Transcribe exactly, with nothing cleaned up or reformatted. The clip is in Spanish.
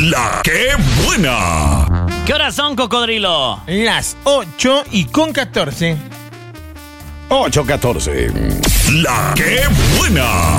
La que buena. ¿Qué horas son, cocodrilo? Las ocho y con catorce. ocho catorce. La que buena.